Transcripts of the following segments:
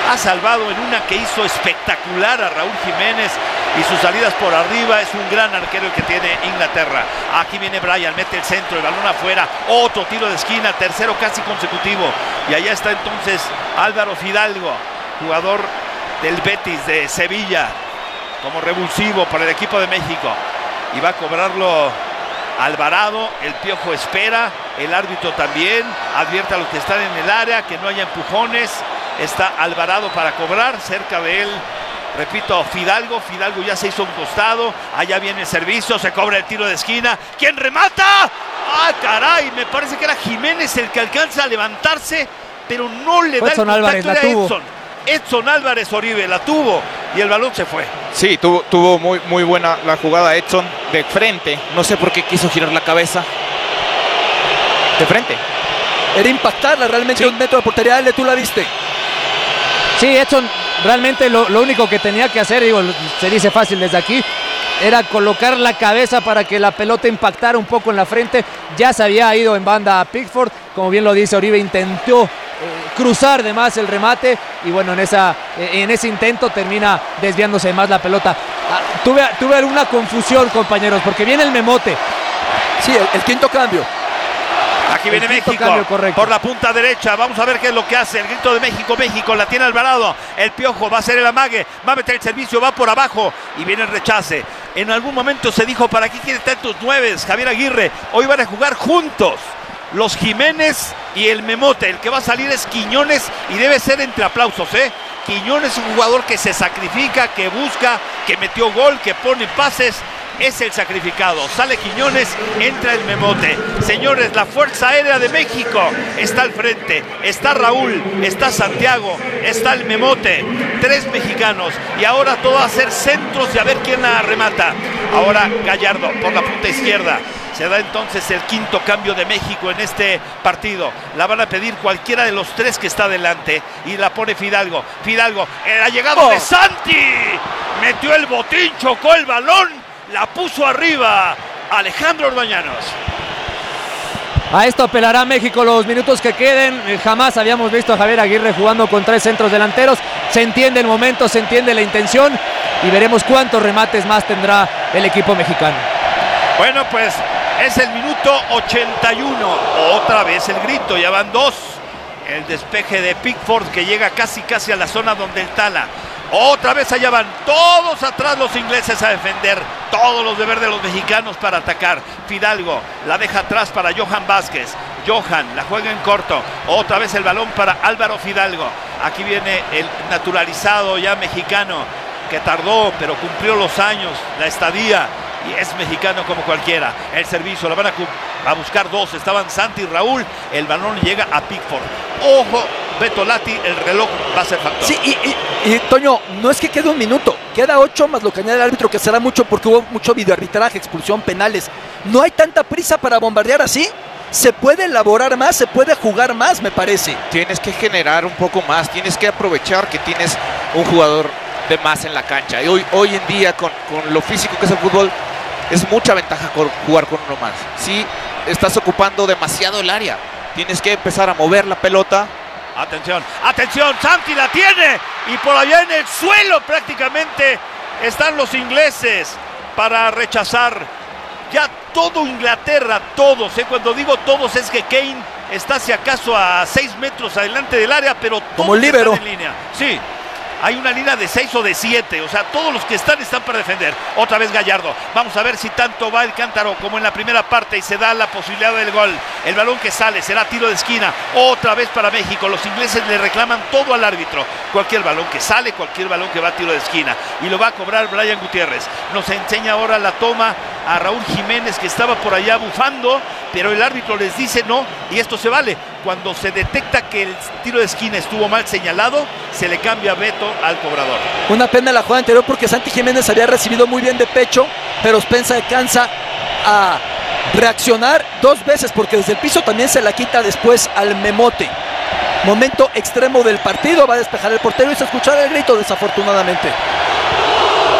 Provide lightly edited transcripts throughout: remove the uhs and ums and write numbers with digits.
ha salvado en una que hizo espectacular a Raúl Jiménez y sus salidas por arriba. Es un gran arquero el que tiene Inglaterra. Aquí viene Bryan, mete el centro, el balón afuera, otro tiro de esquina, tercero casi consecutivo, y allá está entonces Álvaro Fidalgo, jugador del Betis de Sevilla, como revulsivo para el equipo de México, y va a cobrarlo Alvarado. El Piojo espera, el árbitro también advierte a los que están en el área que no haya empujones. Está Alvarado para cobrar, cerca de él, repito, Fidalgo ya se hizo un costado, allá viene el servicio, se cobra el tiro de esquina. ¿Quién remata? ¡Ah, caray! Me parece que era Jiménez el que alcanza a levantarse, pero no le da el contacto. Álvarez la tuvo. Edson Álvarez Oribe la tuvo y el balón se fue. Sí, tuvo muy buena la jugada Edson de frente. No sé por qué quiso girar la cabeza. De frente. Era impactarla realmente, sí. Un metro de portería, tú la viste. Sí, Edson realmente lo único que tenía que hacer, digo, se dice fácil desde aquí, era colocar la cabeza para que la pelota impactara un poco en la frente. Ya se había ido en banda a Pickford, como bien lo dice Oribe, intentó cruzar de más el remate y bueno, en ese intento termina desviándose más la pelota. Tuve alguna confusión, compañeros, porque viene el memote. Sí, el quinto cambio. Aquí viene México por la punta derecha. Vamos a ver qué es lo que hace. El grito de México. México la tiene Alvarado. El Piojo va a hacer el amague. Va a meter el servicio. Va por abajo. Y viene el rechace. En algún momento se dijo: ¿para qué quiere tantos nueves, Javier Aguirre? Hoy van a jugar juntos los Jiménez y el memote. El que va a salir es Quiñones y debe ser entre aplausos, ¿eh? Quiñones es un jugador que se sacrifica, que busca, que metió gol, que pone pases. Es el sacrificado. Sale Quiñones, entra el memote. Señores, la Fuerza Aérea de México está al frente. Está Raúl, está Santiago, está el memote. 3 mexicanos. Y ahora todo va a ser centros y a ver quién la remata. Ahora Gallardo por la punta izquierda. Se da entonces el quinto cambio de México en este partido. La van a pedir cualquiera de los 3 que está adelante. Y la pone Fidalgo. Fidalgo, la llegada de Santi. Metió el botín, chocó el balón. La puso arriba Alejandro Orbañanos. A esto apelará México los minutos que queden. Jamás habíamos visto a Javier Aguirre jugando con 3 centros delanteros. Se entiende el momento, se entiende la intención y veremos cuántos remates más tendrá el equipo mexicano. Bueno, pues es el minuto 81. Otra vez el grito, ya van 2. El despeje de Pickford que llega casi a la zona donde el tala. Otra vez allá van todos atrás los ingleses a defender. Todos los deberes de los mexicanos para atacar. Fidalgo la deja atrás para Johan Vázquez. Johan la juega en corto. Otra vez el balón para Álvaro Fidalgo. Aquí viene el naturalizado ya mexicano que tardó pero cumplió los años, la estadía. Y es mexicano como cualquiera. El servicio, la van a buscar 2. Estaban Santi y Raúl. El balón llega a Pickford. Ojo, Beto Lati, el reloj va a ser factor. Sí, y Toño, no es que quede un minuto. Queda 8 más lo que añade el árbitro, que será mucho porque hubo mucho videoarbitraje, expulsión, penales. No hay tanta prisa para bombardear así. Se puede elaborar más, se puede jugar más, me parece. Tienes que generar un poco más. Tienes que aprovechar que tienes un jugador de más en la cancha. Y hoy en día, con lo físico que es el fútbol, es mucha ventaja jugar con uno más. Sí, estás ocupando demasiado el área. Tienes que empezar a mover la pelota. Atención, Santi la tiene. Y por allá en el suelo prácticamente están los ingleses para rechazar. Ya todo Inglaterra, todos. Cuando digo todos es que Kane está si acaso a 6 metros adelante del área, pero todos como el líbero están en línea. Sí. Hay una línea de 6 o de 7, o sea, todos los que están para defender. Otra vez Gallardo. Vamos a ver si tanto va el cántaro como en la primera parte y se da la posibilidad del gol. El balón que sale será tiro de esquina. Otra vez para México. Los ingleses le reclaman todo al árbitro. Cualquier balón que sale, cualquier balón que va a tiro de esquina. Y lo va a cobrar Bryan Gutiérrez. Nos enseña ahora la toma a Raúl Jiménez, que estaba por allá bufando, pero el árbitro les dice no, y esto se vale. Cuando se detecta que el tiro de esquina estuvo mal señalado, se le cambia veto al cobrador. Una pena la jugada anterior porque Santi Jiménez había recibido muy bien de pecho, pero Spencer alcanza a reaccionar 2 veces porque desde el piso también se la quita después al memote. Momento extremo del partido, va a despejar el portero y se escuchará el grito desafortunadamente.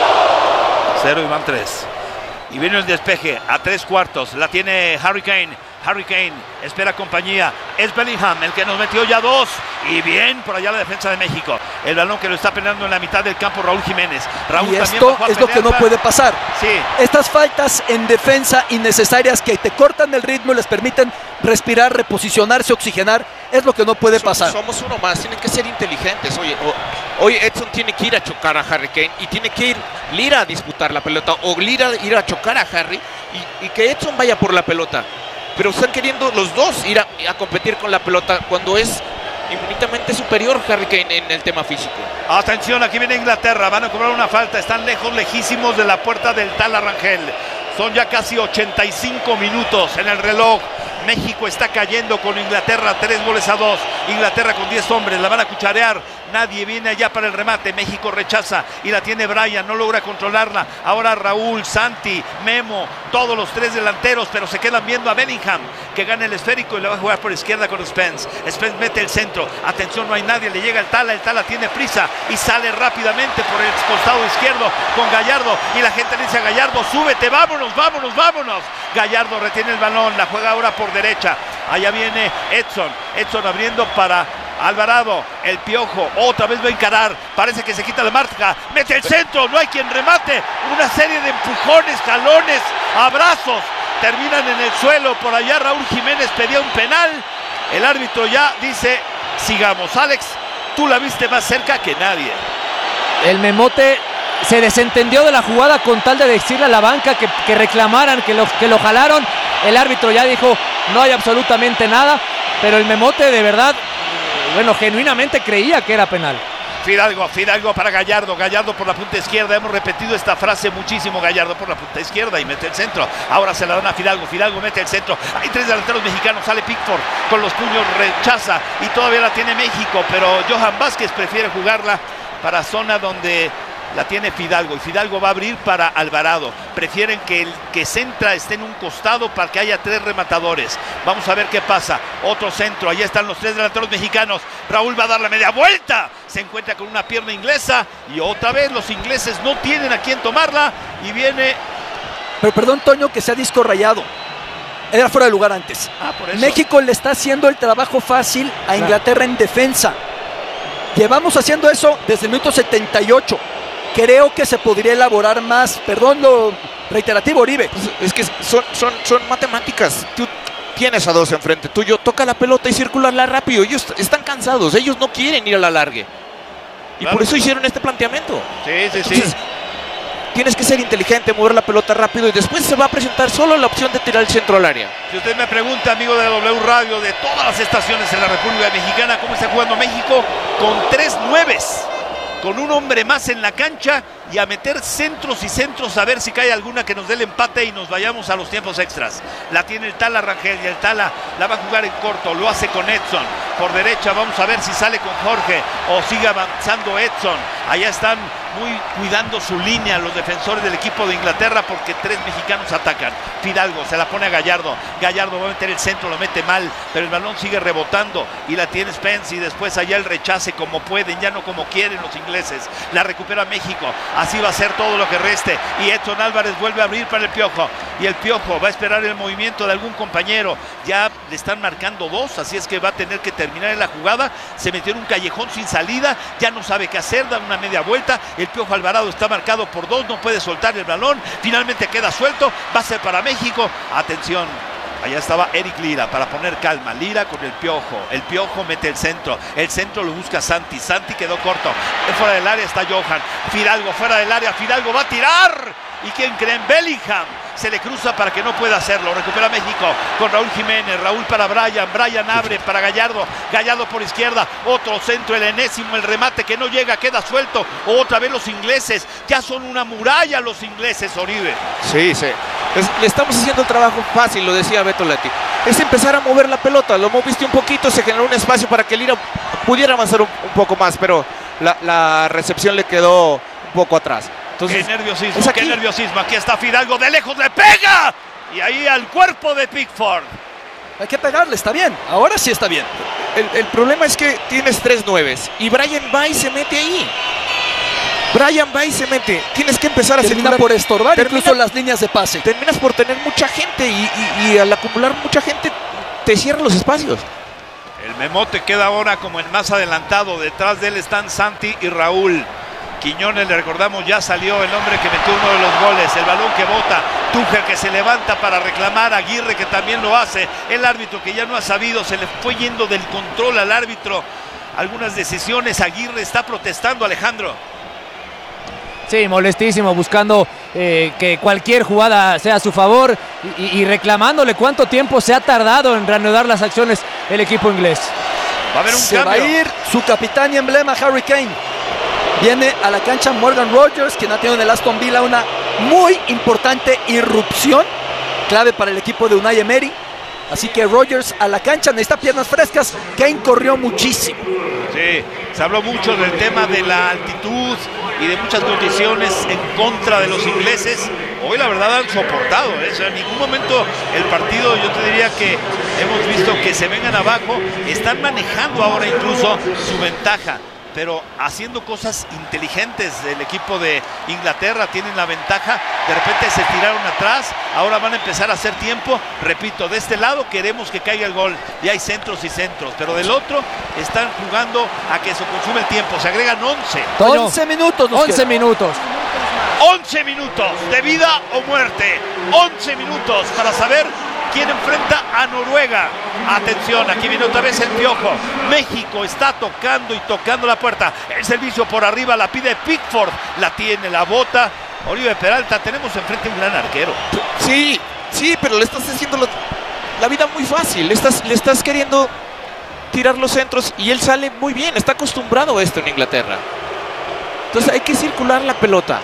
0 y van 3. Y viene el despeje a 3 cuartos. La tiene Harry Kane. Harry Kane espera compañía. Es Bellingham el que nos metió ya 2. Y bien por allá la defensa de México. El balón que lo está peleando en la mitad del campo Raúl Jiménez. Raúl y esto es lo que no puede pasar. Sí. Estas faltas en defensa innecesarias que te cortan el ritmo y les permiten respirar, reposicionarse, oxigenar, es lo que no puede pasar. Somos uno más, tienen que ser inteligentes. Hoy Edson tiene que ir a chocar a Harry Kane y tiene que ir Lira a disputar la pelota o Lira ir a chocar a Harry y que Edson vaya por la pelota. Pero están queriendo los dos ir a competir con la pelota cuando es infinitamente superior Harry Kane en el tema físico. Atención, aquí viene Inglaterra, van a cobrar una falta, están lejísimos de la puerta del Tala Rangel. Son ya casi 85 minutos en el reloj. México está cayendo con Inglaterra 3-2. Inglaterra con 10 hombres, la van a cucharear. Nadie viene allá para el remate. México rechaza y la tiene Brian, no logra controlarla. Ahora Raúl, Santi, Memo, todos los 3 delanteros, pero se quedan viendo a Bellingham, que gana el esférico y le va a jugar por izquierda con Spence. Spence mete el centro. Atención, no hay nadie, le llega el Tala tiene prisa y sale rápidamente por el costado izquierdo con Gallardo. Y la gente le dice a Gallardo, súbete, vámonos. Gallardo retiene el balón, la juega ahora por derecha. Allá viene Edson abriendo para Alvarado, el Piojo, otra vez va a encarar, parece que se quita la marca, mete el centro, no hay quien remate, una serie de empujones, jalones, abrazos, terminan en el suelo. Por allá Raúl Jiménez pedía un penal, el árbitro ya dice, sigamos. Alex, tú la viste más cerca que nadie. El Memote se desentendió de la jugada con tal de decirle a la banca que reclamaran, que lo jalaron. El árbitro ya dijo, no hay absolutamente nada, pero el Memote de verdad, genuinamente creía que era penal. Fidalgo para Gallardo por la punta izquierda, hemos repetido esta frase muchísimo. Gallardo por la punta izquierda y mete el centro, ahora se la dan a Fidalgo mete el centro, hay 3 delanteros mexicanos, sale Pickford con los puños, rechaza y todavía la tiene México, pero Johan Vázquez prefiere jugarla para zona donde la tiene Fidalgo y Fidalgo va a abrir para Alvarado. Prefieren que el que centra esté en un costado para que haya 3 rematadores. Vamos a ver qué pasa. Otro centro, allá están los 3 delanteros mexicanos. Raúl va a dar la media vuelta, se encuentra con una pierna inglesa y otra vez los ingleses no tienen a quién tomarla y viene... Pero perdón, Toño, que sea disco rayado. Era fuera de lugar antes. Por eso. México le está haciendo el trabajo fácil a Inglaterra en defensa. Llevamos haciendo eso desde el minuto 78. Creo que se podría elaborar más. Perdón lo reiterativo, Oribe. Pues es que son matemáticas. Tú tienes a 2 enfrente tuyo, toca la pelota y circularla rápido. Ellos están cansados, ellos no quieren ir a la largue. Y claro, por eso hicieron este planteamiento. Entonces, tienes que ser inteligente, mover la pelota rápido y después se va a presentar solo la opción de tirar el centro al área. Si usted me pregunta, amigo de W Radio, de todas las estaciones en la República Mexicana, ¿cómo está jugando México? Con 3 9s. Con un hombre más en la cancha y a meter centros y centros a ver si cae alguna que nos dé el empate y nos vayamos a los tiempos extras. La tiene el Tala Rangel y el Tala la va a jugar en corto, lo hace con Edson. Por derecha vamos a ver si sale con Jorge o sigue avanzando Edson. Allá están muy cuidando su línea los defensores del equipo de Inglaterra porque 3 mexicanos atacan. Fidalgo se la pone a Gallardo va a meter el centro, lo mete mal, pero el balón sigue rebotando y la tiene Spence y después allá el rechace como pueden, ya no como quieren los ingleses. La recupera México, así va a ser todo lo que reste y Edson Álvarez vuelve a abrir para el Piojo y el Piojo va a esperar el movimiento de algún compañero. Ya le están marcando 2, así es que va a tener que terminar en la jugada. Se metió en un callejón sin salida, ya no sabe qué hacer, da una media vuelta. El Piojo Alvarado está marcado por 2, no puede soltar el balón, finalmente queda suelto, va a ser para México. Atención, allá estaba Eric Lira para poner calma. Lira con el Piojo mete el centro lo busca Santi quedó corto, fuera del área está Johan. Fidalgo fuera del área, Fidalgo va a tirar y ¿quién creen? Bellingham se le cruza para que no pueda hacerlo. Recupera México con Raúl Jiménez, Raúl para Brian abre para Gallardo por izquierda, otro centro, el enésimo, el remate que no llega, queda suelto. Otra vez los ingleses, ya son una muralla los ingleses, Oribe. Sí. Le estamos haciendo el trabajo fácil, lo decía Beto Lati. Es empezar a mover la pelota, lo moviste un poquito, se generó un espacio para que Lira pudiera avanzar un poco más, pero la recepción le quedó un poco atrás. Entonces, qué nerviosismo, aquí está Fidalgo, de lejos le pega y ahí al cuerpo de Pickford. Hay que pegarle, está bien, ahora sí está bien. El problema es que tienes 3 9s y Brian va y se mete ahí. Brian va y se mete. Tienes que empezar a termina por estorbar incluso las líneas de pase. Terminas por tener mucha gente y al acumular mucha gente te cierra los espacios. El Memote queda ahora como el más adelantado. Detrás de él están Santi y Raúl. Quiñones, le recordamos, ya salió el hombre que metió uno de los goles. El balón que bota, Tuchel que se levanta para reclamar, Aguirre que también lo hace. El árbitro que ya no ha sabido, se le fue yendo del control al árbitro. Algunas decisiones, Aguirre está protestando, Alejandro. Sí, molestísimo, buscando que cualquier jugada sea a su favor y reclamándole cuánto tiempo se ha tardado en reanudar las acciones el equipo inglés. Va a haber un se cambio. Va a ir su capitán y emblema, Harry Kane. Viene a la cancha Morgan Rogers, quien ha tenido en el Aston Villa una muy importante irrupción, clave para el equipo de Unai Emery. Así que Rogers a la cancha, necesita piernas frescas. Kane corrió muchísimo. Sí, se habló mucho del tema de la altitud y de muchas condiciones en contra de los ingleses. Hoy la verdad han soportado, ¿eh? O sea, en ningún momento el partido, yo te diría que hemos visto que se vengan abajo, están manejando ahora incluso su ventaja, pero haciendo cosas inteligentes. El equipo de Inglaterra tienen la ventaja, de repente se tiraron atrás, ahora van a empezar a hacer tiempo. Repito, de este lado queremos que caiga el gol y hay centros y centros, pero del otro están jugando a que se consume el tiempo. Se agregan 11. 11 minutos. 11 minutos. 11 minutos de vida o muerte. 11 minutos para saber quién enfrenta a Noruega. Atención, aquí viene otra vez el Piojo. México está tocando y tocando la puerta. El servicio por arriba la pide Pickford. La tiene, la bota Oribe Peralta. Tenemos enfrente un gran arquero. Sí, pero le estás haciendo la vida muy fácil. Le estás queriendo tirar los centros y él sale muy bien. Está acostumbrado a esto en Inglaterra. Entonces hay que circular la pelota.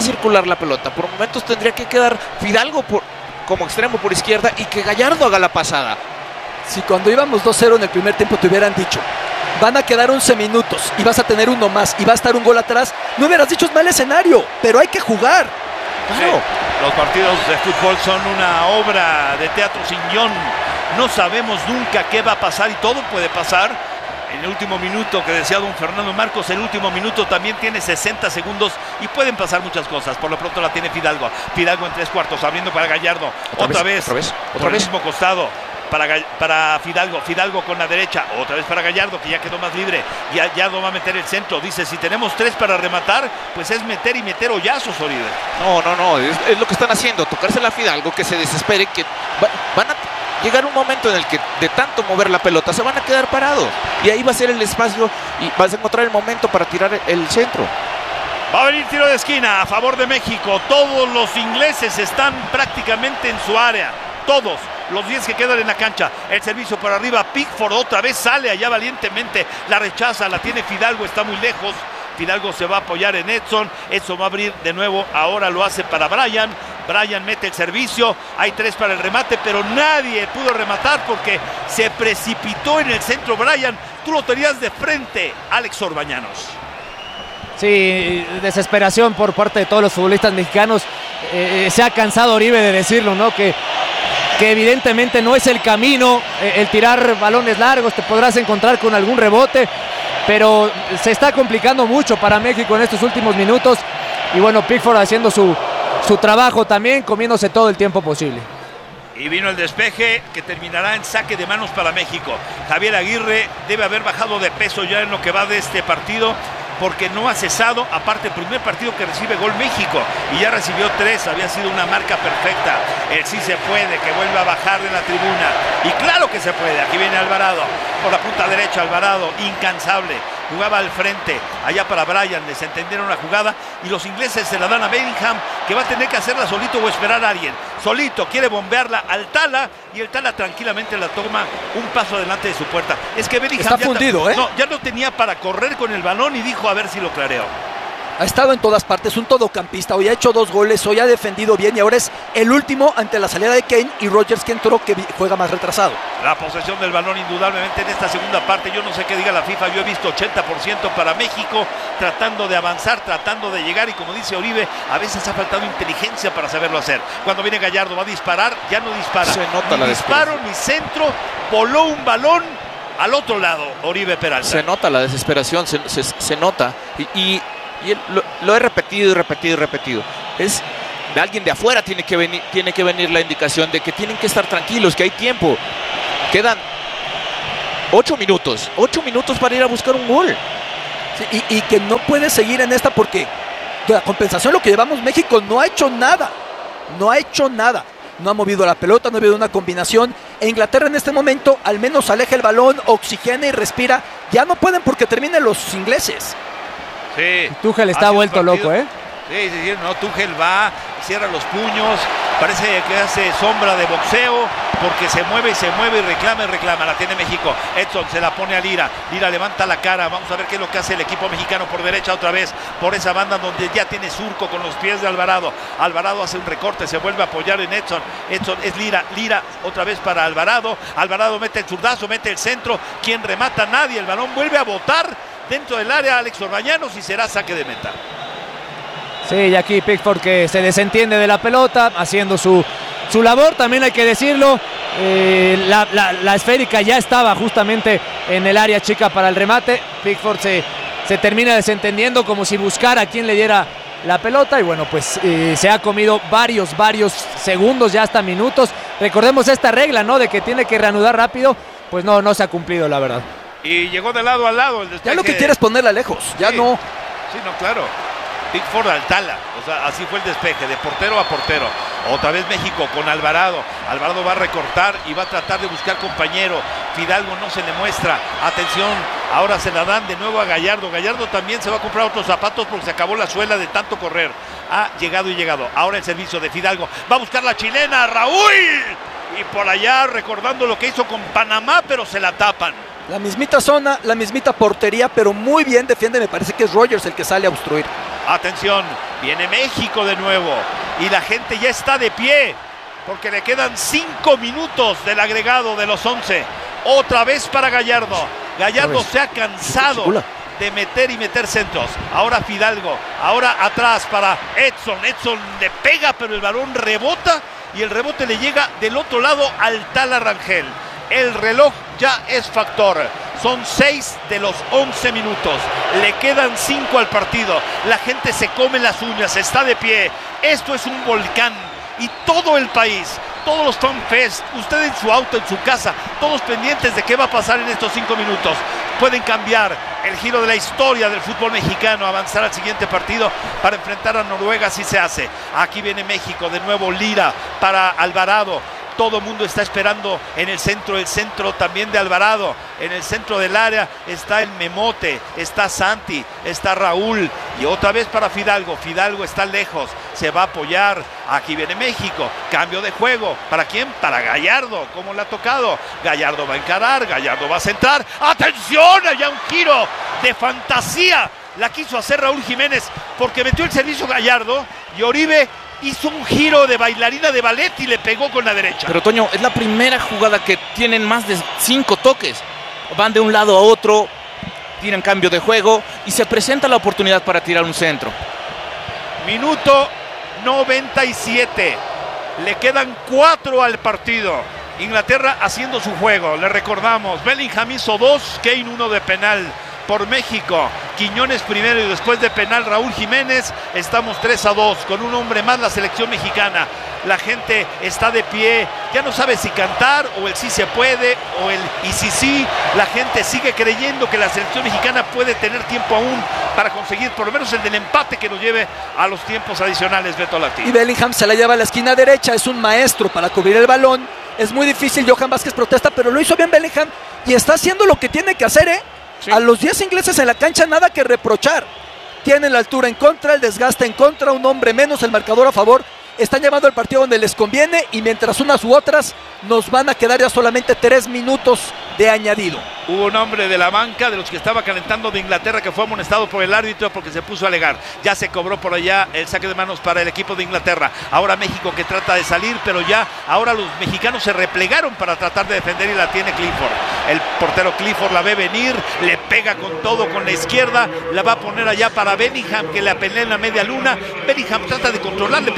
Por momentos tendría que quedar Fidalgo como extremo por izquierda y que Gallardo haga la pasada. Si cuando íbamos 2-0 en el primer tiempo te hubieran dicho, van a quedar 11 minutos y vas a tener uno más y va a estar un gol atrás, no hubieras dicho es mal escenario, pero hay que jugar. Claro. Sí, los partidos de fútbol son una obra de teatro sin guión. No sabemos nunca qué va a pasar y todo puede pasar. En el último minuto que decía don Fernando Marcos, el último minuto también tiene 60 segundos y pueden pasar muchas cosas. Por lo pronto la tiene Fidalgo. Fidalgo en 3/4, abriendo para Gallardo. Otra vez. Por el mismo costado. Para Fidalgo. Fidalgo con la derecha. Otra vez para Gallardo, que ya quedó más libre. Gallardo va a meter el centro. Dice, si tenemos 3 para rematar, pues es meter y meter hoyazos, Oribe. No. Es lo que están haciendo. Tocársela a Fidalgo, que se desespere, que van a llegar un momento en el que de tanto mover la pelota se van a quedar parados. Y ahí va a ser el espacio y vas a encontrar el momento para tirar el centro. Va a venir tiro de esquina a favor de México. Todos los ingleses están prácticamente en su área. Todos los 10 que quedan en la cancha. El servicio por arriba. Pickford otra vez sale allá valientemente. La rechaza, la tiene Fidalgo, está muy lejos. Fidalgo se va a apoyar en Edson. Edson va a abrir de nuevo. Ahora lo hace para Brian. Brian mete el servicio. Hay 3 para el remate, pero nadie pudo rematar porque se precipitó en el centro Brian. Tú lo tenías de frente, Alex Orbañanos. Sí, desesperación por parte de todos los futbolistas mexicanos. Se ha cansado Oribe de decirlo, ¿no? Que evidentemente no es el camino el tirar balones largos. Te podrás encontrar con algún rebote, pero se está complicando mucho para México en estos últimos minutos. Y bueno, Pickford haciendo su trabajo también, comiéndose todo el tiempo posible. Y vino el despeje que terminará en saque de manos para México. Javier Aguirre debe haber bajado de peso ya en lo que va de este partido, porque no ha cesado. Aparte, el primer partido que recibe gol México y ya recibió 3, había sido una marca perfecta. El sí se puede, que vuelve a bajar de la tribuna, y claro que se puede. Aquí viene Alvarado por la punta derecha. Alvarado, incansable, jugaba al frente, allá para Brian. Les entendieron la jugada y los ingleses se la dan a Bellingham, que va a tener que hacerla solito o esperar a alguien. Solito quiere bombearla al Tala y el Tala tranquilamente la toma un paso adelante de su puerta. Es que Bellingham está fundido, ya no tenía para correr con el balón y dijo a ver si lo clareo. Ha estado en todas partes, un todocampista. Hoy ha hecho 2 goles, hoy ha defendido bien y ahora es el último ante la salida de Kane y Rogers, que entró, que juega más retrasado. La posesión del balón indudablemente en esta segunda parte. Yo no sé qué diga la FIFA, yo he visto 80% para México, tratando de avanzar, tratando de llegar, y como dice Oribe, a veces ha faltado inteligencia para saberlo hacer. Cuando viene Gallardo, va a disparar, ya no dispara. Se nota ni disparo ni centro, voló un balón al otro lado, Oribe Peralta. Se nota la desesperación, se nota. Y Y lo he repetido y repetido y repetido. Es de alguien de afuera tiene que venir la indicación de que tienen que estar tranquilos, que hay tiempo. Quedan 8 minutos para ir a buscar un gol. Sí, y que no puede seguir en esta porque de la compensación lo que llevamos México no ha hecho nada. No ha hecho nada. No ha movido la pelota, no ha habido una combinación. E Inglaterra en este momento al menos aleja el balón, oxigena y respira. Ya no pueden porque terminan los ingleses. Sí. Tuchel está vuelto loco, ¿eh? Sí, no, Tuchel va, cierra los puños, parece que hace sombra de boxeo, porque se mueve y reclama, la tiene México. Edson se la pone a Lira levanta la cara, vamos a ver qué es lo que hace el equipo mexicano por derecha otra vez, por esa banda donde ya tiene surco con los pies de Alvarado. Alvarado hace un recorte, se vuelve a apoyar en Edson es Lira otra vez para Alvarado mete el zurdazo, mete el centro, quien remata, nadie, el balón vuelve a botar dentro del área Alex Orbañanos y será saque de meta. Sí, y aquí Pickford que se desentiende de la pelota, haciendo su labor, también hay que decirlo. La esférica ya estaba justamente en el área chica para el remate. Pickford se termina desentendiendo como si buscara a quien le diera la pelota y bueno, pues se ha comido varios segundos, ya hasta minutos. Recordemos esta regla, ¿no? De que tiene que reanudar rápido, pues no se ha cumplido, la verdad. Y llegó de lado a lado el despeje. Ya lo que quiere es ponerla lejos, ya sí, no. Sí, no, claro. Pickford al tala, o sea, así fue el despeje, de portero a portero. Otra vez México con Alvarado va a recortar y va a tratar de buscar compañero. Fidalgo no se le muestra, atención, ahora se la dan de nuevo a Gallardo. Gallardo también se va a comprar otros zapatos porque se acabó la suela de tanto correr. Ha llegado, ahora el servicio de Fidalgo, va a buscar la chilena, Raúl, y por allá recordando lo que hizo con Panamá, pero se la tapan. La mismita zona, la mismita portería, pero muy bien defiende, me parece que es Rogers el que sale a obstruir. Atención, viene México de nuevo y la gente ya está de pie porque le quedan 5 minutos del agregado de los 11. Otra vez para Gallardo. Gallardo se ha cansado de meter centros. Ahora Fidalgo, ahora atrás para Edson. Edson le pega, pero el balón rebota y el rebote le llega del otro lado al Tala Rangel. El reloj ya es factor. Son 6 de los 11 minutos. Le quedan 5 al partido. La gente se come las uñas, está de pie. Esto es un volcán. Y todo el país, todos los fanfest, usted en su auto, en su casa, todos pendientes de qué va a pasar en estos 5 minutos. Pueden cambiar el giro de la historia del fútbol mexicano, avanzar al siguiente partido para enfrentar a Noruega si se hace. Aquí viene México, de nuevo Lira para Alvarado. Todo el mundo está esperando en el centro también de Alvarado. En el centro del área está el Memote, está Santi, está Raúl. Y otra vez para Fidalgo. Fidalgo está lejos, se va a apoyar. Aquí viene México, cambio de juego. ¿Para quién? Para Gallardo, como le ha tocado. Gallardo va a encarar, Gallardo va a centrar. ¡Atención! Allá un giro de fantasía. La quiso hacer Raúl Jiménez porque metió el servicio Gallardo y Oribe hizo un giro de bailarina de ballet y le pegó con la derecha. Pero Toño, es la primera jugada que tienen más de 5 toques. Van de un lado a otro, tiran cambio de juego y se presenta la oportunidad para tirar un centro. Minuto 97. Le quedan 4 al partido. Inglaterra haciendo su juego. Le recordamos, Bellingham hizo 2, Kane 1 de penal. Por México, Quiñones primero y después de penal Raúl Jiménez. Estamos 3-2 con un hombre más la selección mexicana. La gente está de pie, ya no sabe si cantar o el sí se puede o el y sí. La gente sigue creyendo que la selección mexicana puede tener tiempo aún para conseguir por lo menos el del empate que nos lleve a los tiempos adicionales, Beto Lati. Y Bellingham se la lleva a la esquina derecha, es un maestro para cubrir el balón. Es muy difícil, Johan Vázquez protesta, pero lo hizo bien Bellingham y está haciendo lo que tiene que hacer, ¿eh? Sí. A los 10 ingleses en la cancha nada que reprochar. Tienen la altura en contra, el desgaste en contra, un hombre menos, el marcador a favor. Están llevando el partido donde les conviene y mientras unas u otras nos van a quedar ya solamente 3 minutos de añadido. Hubo un hombre de la banca, de los que estaba calentando de Inglaterra, que fue amonestado por el árbitro porque se puso a alegar. Ya se cobró por allá el saque de manos para el equipo de Inglaterra. Ahora México que trata de salir, pero ya ahora los mexicanos se replegaron para tratar de defender y la tiene Clifford. El portero Clifford la ve venir, le pega con todo con la izquierda, la va a poner allá para Bellingham, que la pelea en la media luna. Bellingham trata de controlar, le pega en la cabeza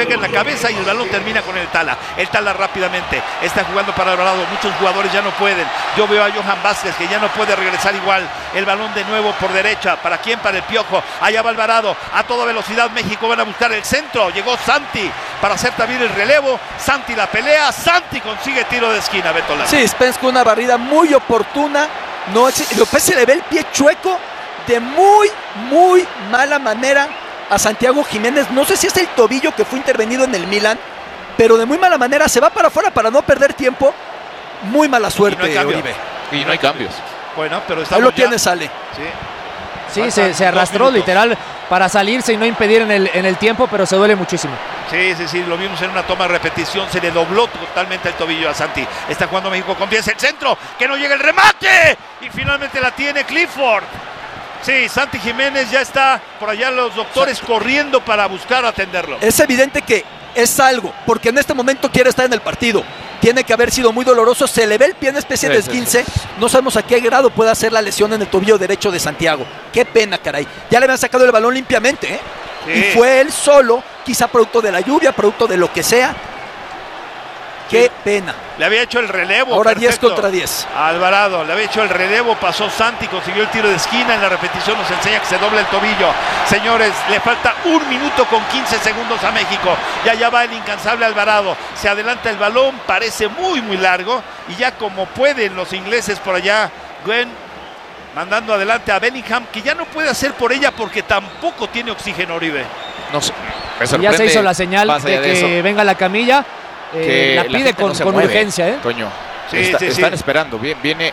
cabeza y el balón termina con el Tala. El Tala rápidamente está jugando para Alvarado. Muchos jugadores ya no pueden. Yo veo a Johan Vázquez que ya no puede regresar igual. El balón de nuevo por derecha. ¿Para quién? Para el Piojo. Allá va Alvarado. A toda velocidad México van a buscar el centro. Llegó Santi para hacer también el relevo. Santi la pelea. Santi consigue tiro de esquina, Beto Landa. Sí, Spence con una barrida muy oportuna. No, López se le ve el pie chueco de muy mala manera a Santiago Jiménez. No sé si es el tobillo que fue intervenido en el Milan, pero de muy mala manera se va para afuera para no perder tiempo. Muy mala suerte, Oribe. Y no hay cambios. Bueno, pero ahí lo tiene, sale. Sí, se arrastró literal para salirse y no impedir en el tiempo, pero se duele muchísimo. Sí, lo vimos en una toma de repetición, se le dobló totalmente el tobillo a Santi. Está jugando México con 10, el centro, que no llega el remate, y finalmente la tiene Clifford. Sí, Santi Jiménez ya está por allá, los doctores corriendo para buscar atenderlo. Es evidente que es algo, porque en este momento quiere estar en el partido. Tiene que haber sido muy doloroso, se le ve el pie en especie de esguince. No sabemos a qué grado puede hacer la lesión en el tobillo derecho de Santiago. Qué pena, caray. Ya le habían sacado el balón limpiamente, ¿eh? Sí. Y fue él solo, quizá producto de la lluvia, producto de lo que sea. Qué pena. Le había hecho el relevo. Ahora perfecto. 10 contra 10. Alvarado le había hecho el relevo, pasó Santi, consiguió el tiro de esquina. En la repetición nos enseña que se dobla el tobillo. Señores, le falta 1 minuto con 15 segundos a México. Ya va el incansable Alvarado. Se adelanta el balón, parece muy largo. Y ya como pueden los ingleses por allá, Gwen mandando adelante a Bellingham, que ya no puede hacer por ella porque tampoco tiene oxígeno, Oribe. No sé, me sorprende. Ya se hizo la señal de que venga la camilla. La pide con urgencia, ¿eh? Toño. Están esperando. Viene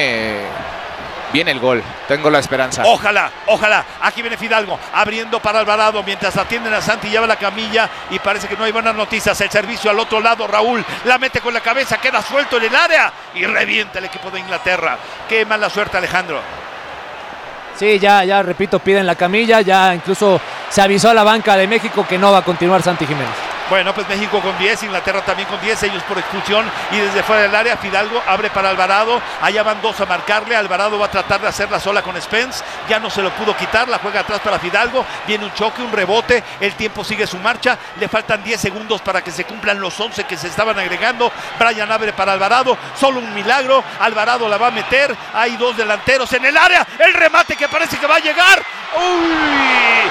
el gol. Tengo la esperanza. Ojalá. Aquí viene Fidalgo abriendo para Alvarado mientras atienden a Santi. Lleva la camilla y parece que no hay buenas noticias. El servicio al otro lado. Raúl la mete con la cabeza. Queda suelto en el área y revienta el equipo de Inglaterra. Qué mala suerte, Alejandro. Sí, ya repito, piden la camilla. Ya incluso se avisó a la banca de México que no va a continuar Santi Jiménez. Bueno, pues México con 10, Inglaterra también con 10, ellos por expulsión y desde fuera del área Fidalgo abre para Alvarado, allá van 2 a marcarle, Alvarado va a tratar de hacerla sola con Spence, ya no se lo pudo quitar, la juega atrás para Fidalgo, viene un choque, un rebote, el tiempo sigue su marcha, le faltan 10 segundos para que se cumplan los 11 que se estaban agregando, Brian abre para Alvarado, solo un milagro, Alvarado la va a meter, hay 2 delanteros en el área, el remate que parece que va a llegar, ¡uy!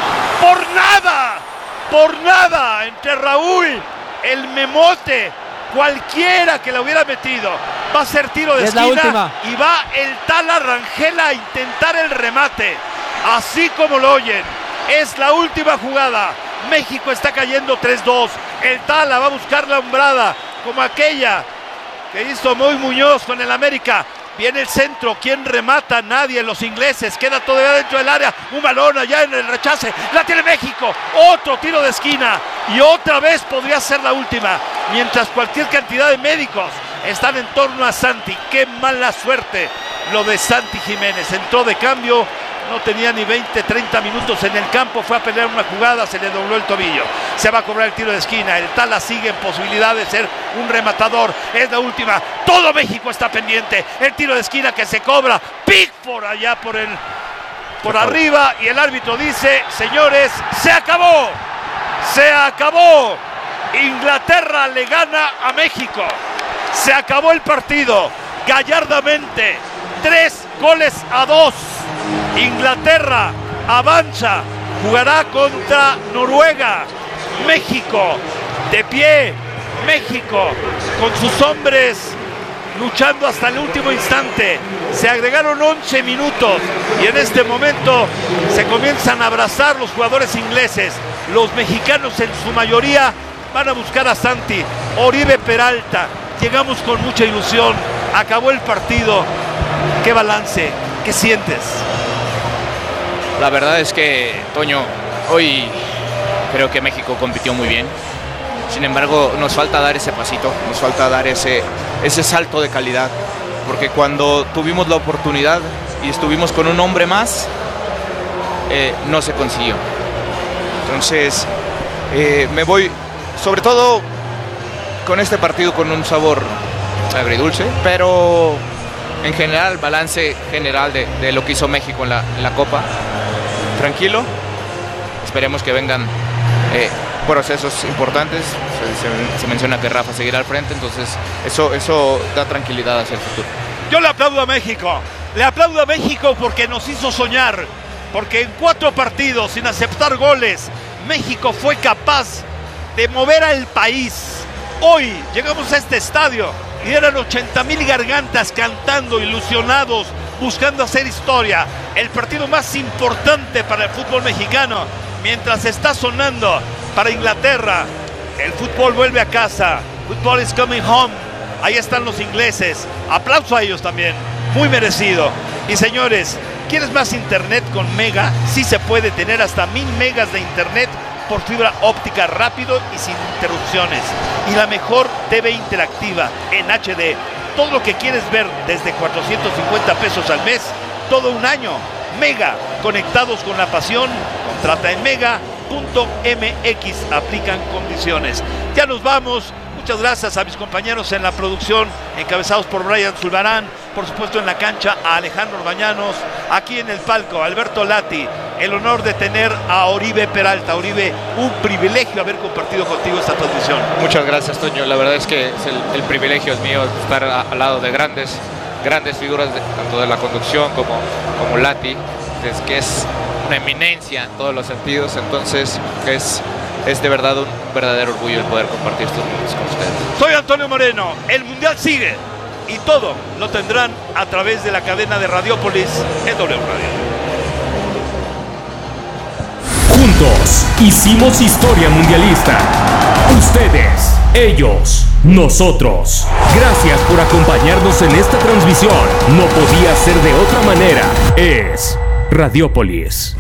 Por nada, entre Raúl, el Memote, cualquiera que la hubiera metido, va a ser tiro de esquina y va el Tala Rangel a intentar el remate, así como lo oyen, es la última jugada, México está cayendo 3-2, el Tala va a buscar la hombrada, como aquella que hizo Moy Muñoz con el América. Viene el centro, ¿quién remata? Nadie, los ingleses, queda todavía dentro del área, un balón allá en el rechace, la tiene México, otro tiro de esquina y otra vez podría ser la última, mientras cualquier cantidad de médicos están en torno a Santi. Qué mala suerte lo de Santi Jiménez, entró de cambio, no tenía ni 20-30 minutos en el campo, fue a pelear una jugada, se le dobló el tobillo, se va a cobrar el tiro de esquina, el Tala sigue en posibilidad de ser un rematador, es la última, todo México está pendiente, el tiro de esquina que se cobra, Pickford allá por arriba y el árbitro dice, señores, se acabó, Inglaterra le gana a México, se acabó el partido, gallardamente, 3-2, Inglaterra avanza, jugará contra Noruega, México de pie, México con sus hombres luchando hasta el último instante, se agregaron 11 minutos y en este momento se comienzan a abrazar los jugadores ingleses, los mexicanos en su mayoría van a buscar a Santi, Oribe Peralta, llegamos con mucha ilusión, acabó el partido, ¿qué balance? ¿Qué sientes? La verdad es que, Toño, hoy creo que México compitió muy bien. Sin embargo, nos falta dar ese pasito, nos falta dar ese salto de calidad. Porque cuando tuvimos la oportunidad y estuvimos con un hombre más, no se consiguió. Entonces, me voy, sobre todo con este partido, con un sabor agridulce, pero en general, balance general de lo que hizo México en la Copa. Tranquilo, esperemos que vengan procesos importantes, se menciona que Rafa seguirá al frente, entonces eso da tranquilidad hacia el futuro. Yo le aplaudo a México. Le aplaudo a México porque nos hizo soñar. Porque en 4 partidos sin aceptar goles, México fue capaz de mover al país. Hoy llegamos a este estadio y eran 80,000 gargantas cantando, ilusionados, buscando hacer historia. El partido más importante para el fútbol mexicano. Mientras está sonando para Inglaterra, el fútbol vuelve a casa. Football is coming home. Ahí están los ingleses. Aplauso a ellos también. Muy merecido. Y señores, ¿quieres más internet con Mega? Sí se puede tener hasta 1000 megas de internet por fibra óptica rápido y sin interrupciones. Y la mejor TV interactiva en HD. Todo lo que quieres ver desde 450 pesos al mes, todo un año. Mega, conectados con la pasión. Contrata en mega.mx. Aplican condiciones. Ya nos vamos. Muchas gracias a mis compañeros en la producción, encabezados por Brian Zulbarán, por supuesto en la cancha a Alejandro Bañanos, aquí en el palco Alberto Lati, el honor de tener a Oribe Peralta. Oribe, un privilegio haber compartido contigo esta transmisión. Muchas gracias, Toño, la verdad es que el privilegio es mío estar al lado de grandes figuras, tanto de la conducción como Lati, que es una eminencia en todos los sentidos, entonces es de verdad un verdadero orgullo el poder compartir estos momentos con ustedes. Soy Antonio Moreno, el Mundial sigue y todo lo tendrán a través de la cadena de Radiopolis en W Radio. Juntos hicimos historia mundialista. Ustedes, ellos, nosotros. Gracias por acompañarnos en esta transmisión. No podía ser de otra manera. Es Radiopolis.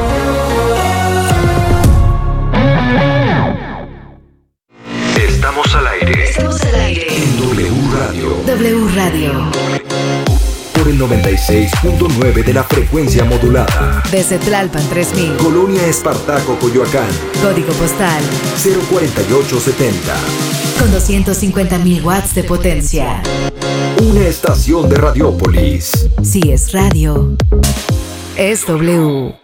Estamos al aire. En W Radio. W Radio. Por el 96.9 de la frecuencia modulada. Desde Tlalpan 3000. Colonia Espartaco, Coyoacán. Código postal 04870. Con 250.000 watts de potencia. Una estación de Radiopolis. Si es radio, es W.